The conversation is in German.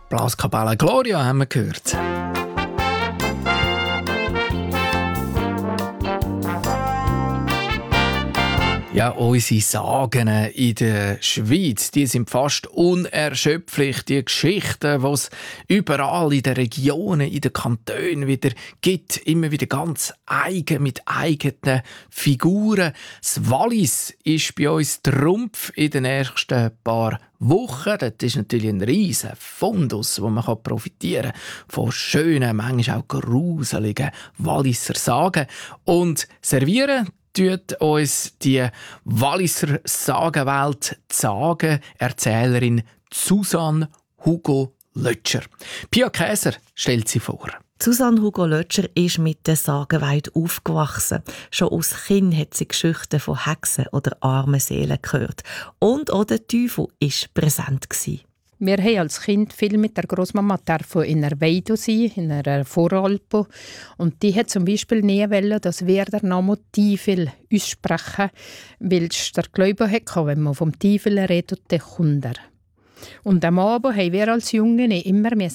Blaskapelle Gloria haben wir gehört. Ja, unsere Sagen in der Schweiz, die sind fast unerschöpflich. Die Geschichten, die es überall in den Regionen, in den Kantonen wieder gibt, immer wieder ganz eigen, mit eigenen Figuren. Das Wallis ist bei uns Trumpf in den nächsten paar Wochen. Das ist natürlich ein riesen Fundus, wo man profitieren kann von schönen, manchmal auch gruseligen Walliser Sagen. Und servieren tut uns die Walliser Sagenwelt die Sagenerzählerin Susanne Hugo Lötscher. Pia Käser stellt sie vor. Susanne Hugo Lötscher ist mit der Sagenwelt aufgewachsen. Schon als Kind hat sie Geschichten von Hexen oder armen Seelen gehört. Und auch der Teufel war präsent. Wir haben als Kind viel mit der Großmama in einer Weide sein, in einer Voralpe. Und die hat zum Beispiel nie wollen, dass wir den Namen Teufel aussprechen, weil es der Glaube hatte, wenn man vom Teufel redet, dann kommt er. Und am Abend haben wir als Jungen immer